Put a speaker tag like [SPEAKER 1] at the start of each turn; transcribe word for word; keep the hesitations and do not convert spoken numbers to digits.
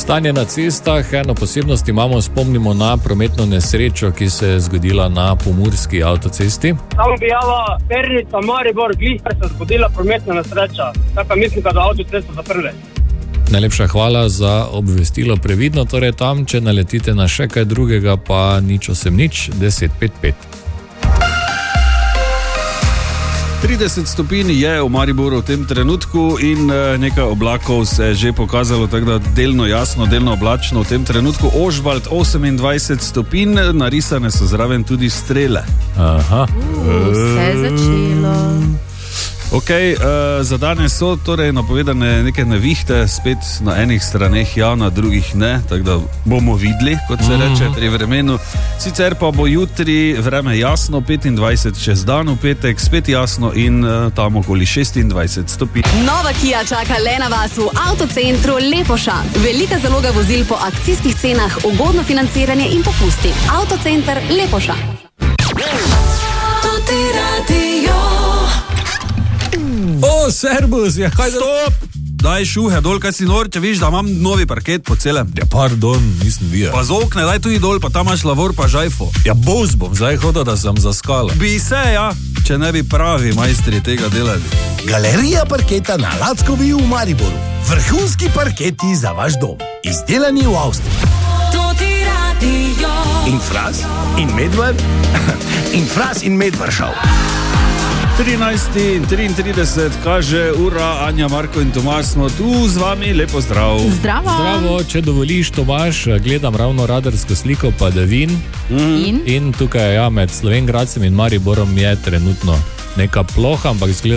[SPEAKER 1] Stanje na cestah, eno posebnost imamo, spomnimo na prometno nesrečo, ki se je zgodila na pomurski avtocesti.
[SPEAKER 2] Tam objava Pernica, Maribor, Glihar se zgodila prometna nesreča. Tako mislim, da avtocesto zaprli.
[SPEAKER 1] Najlepša hvala za obvestilo, previdno torej tam, če naletite na še kaj drugega, pa nič osem nič, deset pet pet.
[SPEAKER 3] trideset stopinj je v Mariboru v tem trenutku in nekaj oblakov se je že pokazalo, tako da delno jasno, delno oblačno v tem trenutku. Ožbalt osemindvajset stopinj, narisane so zraven tudi strele.
[SPEAKER 1] Aha.
[SPEAKER 4] Uh, vse je začelo.
[SPEAKER 3] Ok, uh, za danes so torej napovedane neke nevihte, spet na enih straneh ja, na drugih ne, tako da bomo videli, kot se reče pri vremenu. Sicer pa bo jutri vreme jasno, petindvajset čez dan, v petek spet jasno in uh, tam okoli šestindvajset stopinj.
[SPEAKER 5] Nova Kia čaka le na vas v avtocentru Lepoša. Velika zaloga vozil po akcijskih cenah, ugodno financiranje in popusti. Avtocenter Lepoša.
[SPEAKER 1] O, servus, ja, kaj da...
[SPEAKER 3] Stop! Daj šuhe dol, kaj si nor, če viš, da imam novi parket po celem.
[SPEAKER 1] Ja, pardon, nisem videl.
[SPEAKER 3] Pa z okne, daj tudi dol, pa tam imaš lavor pa žajfo.
[SPEAKER 1] Ja, boz bom zdaj hodil, da sem zaskala.
[SPEAKER 3] Bi se, ja, če ne bi pravi majstri tega delali.
[SPEAKER 6] Galerija parketa na Lackovi v Mariboru. Vrhunski parketi za vaš dom. Izdelani v Avstriji. Infras in Medvar. Infras in Medvaršav.
[SPEAKER 3] trinajst in triintrideset kaže ura, Anja, Marko in Tomaž smo tu z vami, lepo zdrav.
[SPEAKER 4] Zdravo.
[SPEAKER 1] Zdravo, če dovoliš, Tomaž, gledam ravno radarsko sliko padavin.
[SPEAKER 3] Mm.
[SPEAKER 4] In?
[SPEAKER 1] In tukaj ja, med Slovenj Gradcem in Mariborom je trenutno neka ploha, ampak zgleda